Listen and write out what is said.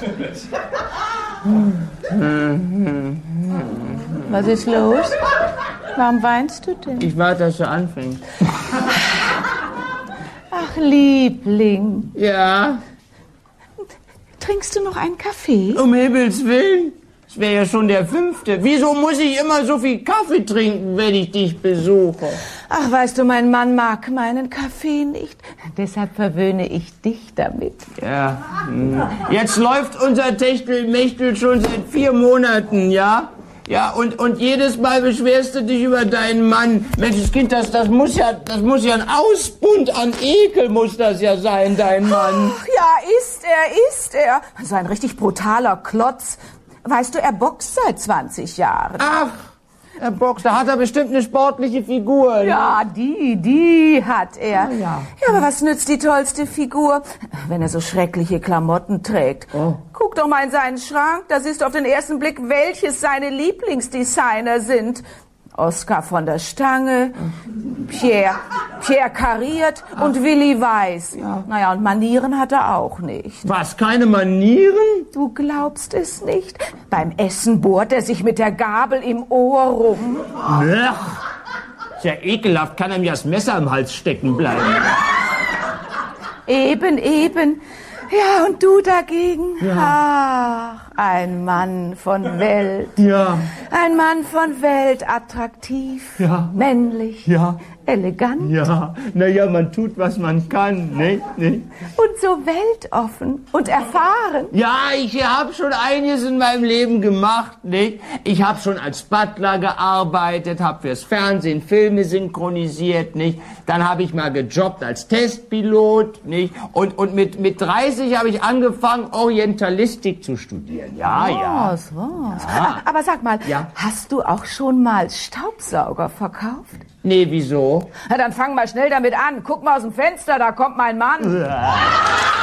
Was ist los? Warum weinst du denn? Ich warte, dass du anfängst. Ach, Liebling. Ja? Trinkst du noch einen Kaffee? Um Himmels Willen. Es wäre ja schon der 5. Wieso muss ich immer so viel Kaffee trinken, wenn ich dich besuche? Ach, weißt du, mein Mann mag meinen Kaffee nicht. Deshalb verwöhne ich dich damit. Ja. Jetzt läuft unser Techtelmechtel schon seit 4 Monaten, ja? Ja, und jedes Mal beschwerst du dich über deinen Mann. Mensch, Kind, das muss ja ein Ausbund an Ekel muss das ja sein, dein Mann. Ach, ja, ist er. So ein richtig brutaler Klotz. Weißt du, er boxt seit 20 Jahren. Ach, er boxt, da hat er bestimmt eine sportliche Figur. Ne? Ja, die hat er. Ah, ja. Ja, aber was nützt die tollste Figur, wenn er so schreckliche Klamotten trägt? Oh. Guck doch mal in seinen Schrank, da siehst du auf den ersten Blick, welches seine Lieblingsdesigner sind. Oskar von der Stange, Pierre Kariert und Willi Weiß. Ja. Naja, und Manieren hat er auch nicht. Was, keine Manieren? Du glaubst es nicht? Beim Essen bohrt er sich mit der Gabel im Ohr rum. Ach, ist ja ekelhaft, kann ihm ja das Messer im Hals stecken bleiben. Eben. Ja, und du dagegen? Ja. Ach, ein Mann von Welt. Ja. Ein Mann von Welt, attraktiv, Ja. männlich, Ja. elegant Ja, naja, man tut, was man kann, ne? und so weltoffen und erfahren. Ja, ich habe schon einiges in meinem Leben gemacht, ne? Ich habe schon als Butler gearbeitet, habe fürs Fernsehen Filme synchronisiert, nicht? Dann habe ich mal gejobbt als Testpilot, nicht? Und mit 30 habe ich angefangen, Orientalistik zu studieren. Ja. Was? Ja. Aber sag mal, Ja. hast du auch schon mal Staubsauger verkauft? Nee, wieso? Na, dann fang mal schnell damit an. Guck mal aus dem Fenster, da kommt mein Mann.